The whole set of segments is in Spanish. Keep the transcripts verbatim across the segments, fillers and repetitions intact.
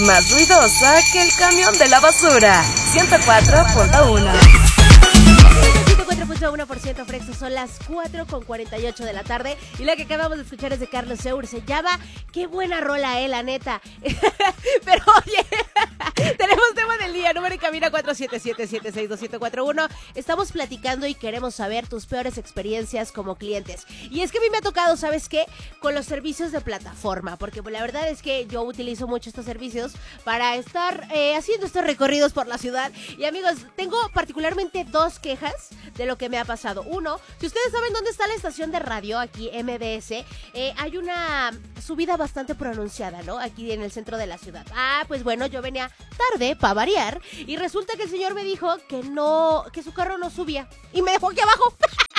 más ruidosa que el camión de la basura. ciento cuatro punto uno. ciento cuatro punto uno por ciento Frexo, son las cuatro con cuarenta y ocho de la tarde y la que acabamos de escuchar es de Carlos Seur, se llama Qué buena rola, eh, la neta. Pero oye, tenemos tema del día, número en cabina cuatro siete siete, siete seis dos, siete cuatro uno. Estamos platicando y queremos saber tus peores experiencias como clientes. Y es que a mí me ha tocado, ¿sabes qué? Con los servicios de plataforma, porque la verdad es que yo utilizo mucho estos servicios para estar eh, haciendo estos recorridos por la ciudad. Y amigos, tengo particularmente dos quejas de lo que me ha pasado. Uno, si ustedes saben dónde está la estación de radio, aquí M B S, eh, hay una subida bastante pronunciada, ¿no? Aquí en el centro de la ciudad. Ah, pues bueno, yo venía tarde, para variar, y resulta que el señor me dijo que no, que su carro no subía, y me dejó aquí abajo.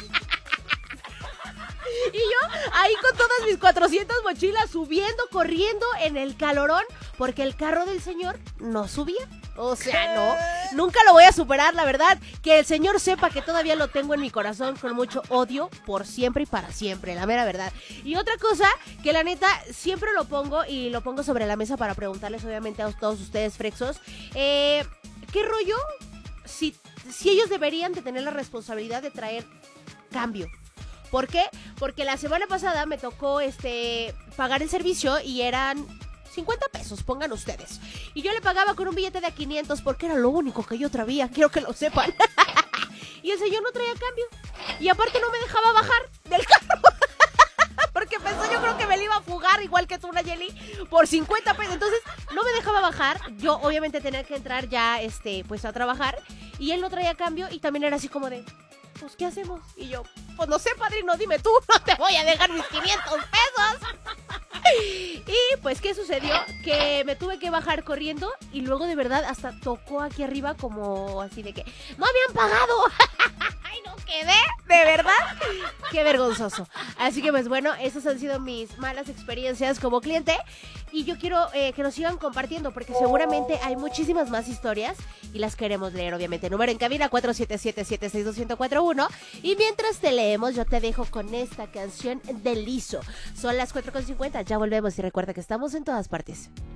Y yo ahí con todas mis cuatrocientas mochilas subiendo, corriendo en el calorón, porque el carro del señor no subía. O sea, no, nunca lo voy a superar, la verdad. Que el señor sepa que todavía lo tengo en mi corazón con mucho odio por siempre y para siempre, la mera verdad. Y otra cosa, que la neta siempre lo pongo y lo pongo sobre la mesa para preguntarles obviamente a todos ustedes, Frexos, eh, ¿qué rollo? Si, si ellos deberían de tener la responsabilidad de traer cambio. ¿Por qué? Porque la semana pasada me tocó este pagar el servicio y eran cincuenta pesos, pongan ustedes. Y yo le pagaba con un billete de a quinientos porque era lo único que yo traía, quiero que lo sepan. Y el señor no traía cambio. Y aparte no me dejaba bajar del carro. Porque pensó, yo creo que me le iba a fugar, igual que tú, Nayeli, por cincuenta pesos. Entonces, no me dejaba bajar. Yo, obviamente, tenía que entrar ya, este, pues, a trabajar. Y él no traía cambio y también era así como de, pues, ¿qué hacemos? Y yo, pues, no sé, padrino, dime tú, no te voy a dejar mis quinientos pesos. Y pues, ¿qué sucedió? Que me tuve que bajar corriendo y luego de verdad hasta tocó aquí arriba como así de que ¡no habían pagado! ¡Ay, no quedé! ¿De verdad? ¡Qué vergonzoso! Así que pues bueno, esas han sido mis malas experiencias como cliente y yo quiero eh, que nos sigan compartiendo porque seguramente hay muchísimas más historias y las queremos leer, obviamente. Número en cabina cuatro siete siete, siete seis dos, cero cuatro uno. Y mientras te leemos, yo te dejo con esta canción de Lizzo. Son las cuatro con cincuenta, ya volvemos y recuerda que estamos en todas partes.